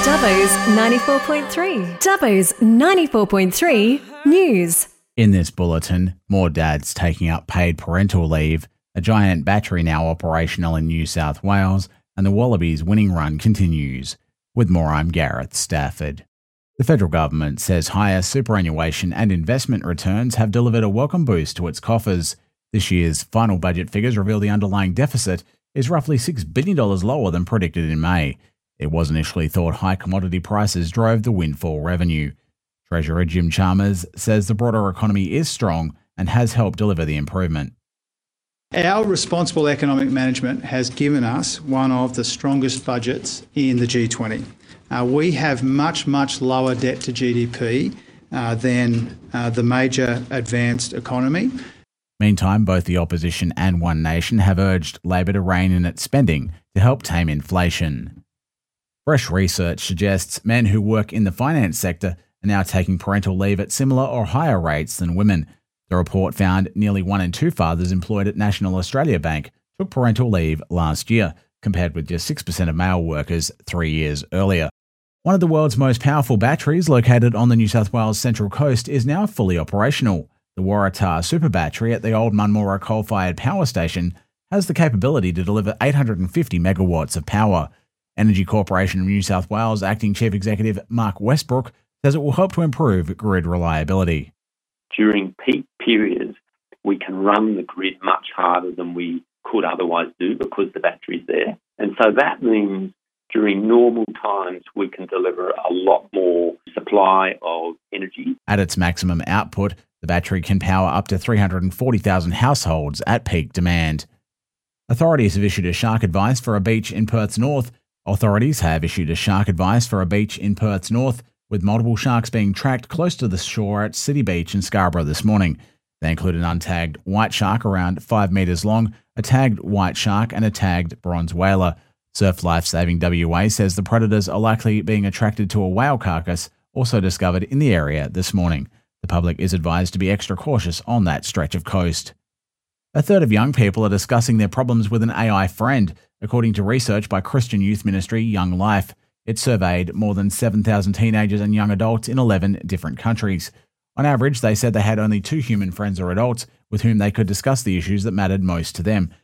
Dubbo's 94.3. Dubbo's 94.3 News. In this bulletin, more dads taking up paid parental leave, a giant battery now operational in New South Wales, and the Wallabies winning run continues. With more, I'm Gareth Stafford. The federal government says higher superannuation and investment returns have delivered a welcome boost to its coffers. This year's final budget figures reveal the underlying deficit is roughly $6 billion lower than predicted in May. It was initially thought high commodity prices drove the windfall revenue. Treasurer Jim Chalmers says the broader economy is strong and has helped deliver the improvement. Our responsible economic management has given us one of the strongest budgets in the G20. We have much lower debt to GDP than the major advanced economy. Meantime, both the opposition and One Nation have urged Labor to rein in its spending to help tame inflation. Fresh research suggests men who work in the finance sector are now taking parental leave at similar or higher rates than women. The report found nearly 1 in 2 fathers employed at National Australia Bank took parental leave last year, compared with just 6% of male workers 3 years earlier. One of the world's most powerful batteries, located on the New South Wales Central Coast, is now fully operational. The Waratah Super Battery at the Old Munmorah coal-fired power station has the capability to deliver 850 megawatts of power. Energy Corporation of New South Wales Acting Chief Executive Mark Westbrook says it will help to improve grid reliability. During peak periods, we can run the grid much harder than we could otherwise do because the battery's there. And so that means during normal times, we can deliver a lot more supply of energy. At its maximum output, the battery can power up to 340,000 households at peak demand. Authorities have issued a shark advice for a beach in Perth's north. With multiple sharks being tracked close to the shore at City Beach in Scarborough this morning. They include an untagged white shark around 5 metres long, a tagged white shark and a tagged bronze whaler. Surf Life Saving WA says the predators are likely being attracted to a whale carcass also discovered in the area this morning. The public is advised to be extra cautious on that stretch of coast. A third of young people are discussing their problems with an AI friend, according to research by Christian youth ministry Young Life. It surveyed more than 7,000 teenagers and young adults in 11 different countries. On average, they said they had only 2 human friends or adults with whom they could discuss the issues that mattered most to them,